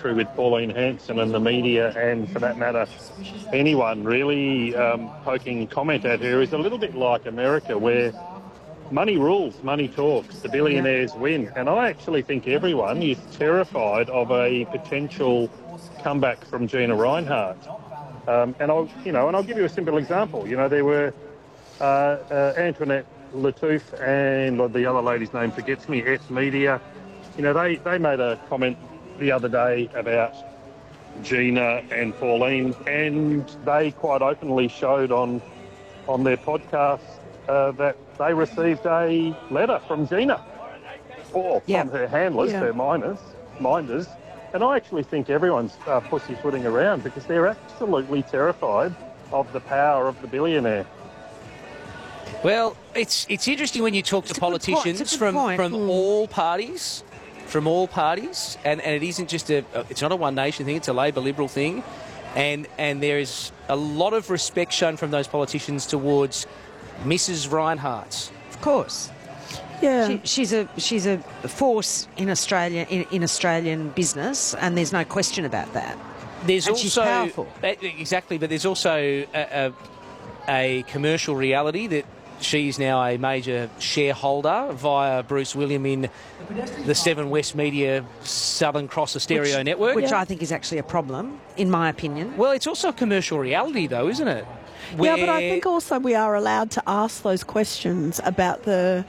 true with Pauline Hanson and the media, and for that matter, anyone really poking comment at her, is a little bit like America, where money rules, money talks, the billionaires win. And I actually think everyone is terrified of a potential comeback from Gina Rinehart. And I'll give you a simple example. You know, there were Antoinette Lattouf and the other lady's name forgets me, S Media. You know, they made a comment the other day about Gina and Pauline, and they quite openly showed on their podcast that they received a letter from Gina, or from her handlers, her minders. And I actually think everyone's pussyfooting around because they're absolutely terrified of the power of the billionaire. Well, it's interesting when you talk to politicians from all parties, and it isn't just it's not a One Nation thing, it's a Labor Liberal thing, and there is a lot of respect shown from those politicians towards Mrs. Rinehart. Of course. Yeah. She's a force in Australia in Australian business, and there's no question about that. She's powerful. Exactly, but there's also a commercial reality that she's now a major shareholder via Bruce William in the Seven West Media Southern Cross Stereo network. Which I think is actually a problem, in my opinion. Well, it's also a commercial reality, though, isn't it? Yeah, but I think also we are allowed to ask those questions about the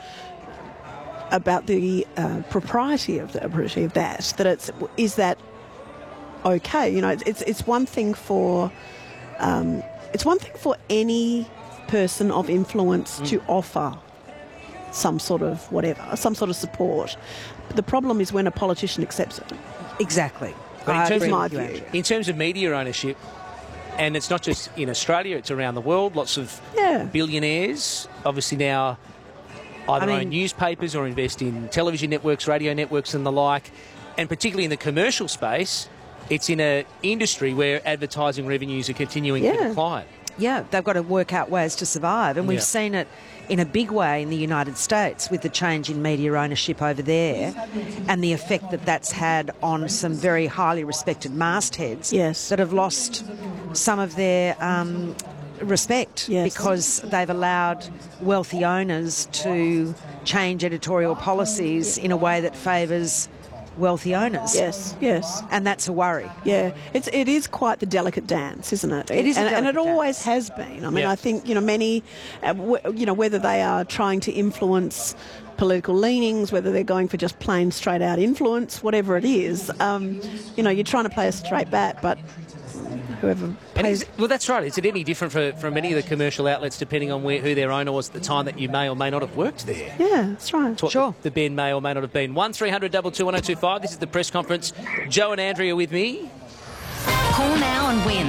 propriety of that. Is that okay? You know, it's one thing for any person of influence to offer some sort of support. But the problem is when a politician accepts it. Exactly. In terms of media ownership, and it's not just in Australia, it's around the world, lots of billionaires obviously now either own newspapers or invest in television networks, radio networks and the like, and particularly in the commercial space, it's in an industry where advertising revenues are continuing to decline. Yeah, they've got to work out ways to survive, and we've seen it in a big way in the United States with the change in media ownership over there and the effect that that's had on some very highly respected mastheads that have lost some of their respect because they've allowed wealthy owners to change editorial policies in a way that favours wealthy owners. Yes. And that's a worry. Yeah. It is quite the delicate dance, isn't it? It is and it always has been. I mean, I think, many, whether they are trying to influence political leanings, whether they're going for just plain straight out influence, whatever it is, you're trying to play a straight bat, but whoever pays... Well, that's right. Is it any different for many of the commercial outlets, depending on who their owner was at the time, that you may or may not have worked there? Yeah, that's right. Sure. The Ben may or may not have been. 1300 222 1025. This is the press conference. Joe and Andrea with me. Call now and win.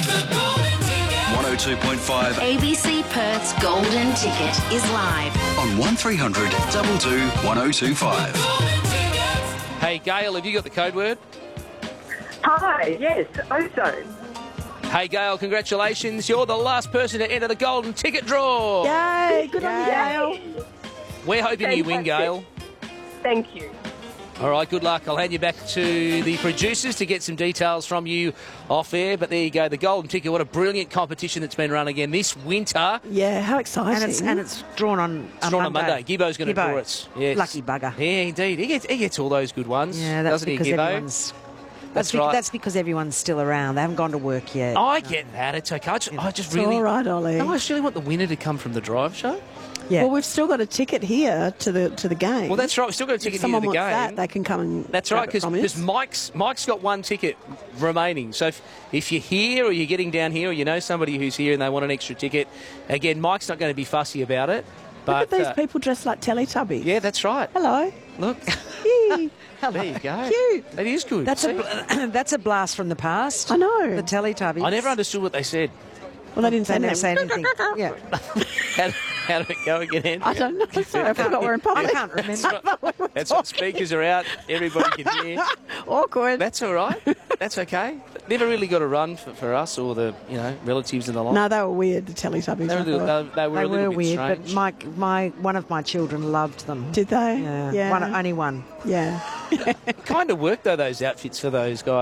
102.5 ABC Perth's Golden Ticket is live on 1300 22 1025. Hey, Gail, have you got the code word? Hi, yes, Ozone. Hey, Gail, congratulations. You're the last person to enter the golden ticket draw. Yay, good on you, Gail. We're hoping you win, Gail. Thank you. All right, good luck. I'll hand you back to the producers to get some details from you off air. But there you go, the golden ticket. What a brilliant competition that's been run again this winter. Yeah, how exciting. And it's drawn on Monday. Gibbo's going to draw it. Yes. Lucky bugger. Yeah, indeed. He gets all those good ones. Yeah, that's doesn't because he, Gibbo? everyone's... That's right. That's because everyone's still around. They haven't gone to work yet. I get that. It's okay. I just really... all right, Ollie. No, I just really want the winner to come from the drive show. Yeah. Well, we've still got a ticket here to the game. Well, that's right. We've still got a ticket here to the game. If someone wants that, they can come and... That's right, because Mike's got one ticket remaining. So if you're here or you're getting down here or you know somebody who's here and they want an extra ticket, again, Mike's not going to be fussy about it. But, look at these people dressed like Teletubbies. Yeah, that's right. Hello. Look. Hello. There you go. Cute. That is good. That's a blast from the past. I know. The Teletubbies. I never understood what they said. Well, they didn't say anything. Yeah. How did it go again, Andrew? I don't know. Sorry, I forgot we're in public. I can't remember. That's what speakers are out. Everybody can hear. Awkward. That's all right. That's okay. Never really got a run for us or the relatives and the like. No, they were weird. The Teletubbies. They were a little bit weird, strange. but one of my children loved them. Did they? Yeah. Yeah. Only one. Yeah. Kind of worked though, those outfits for those guys.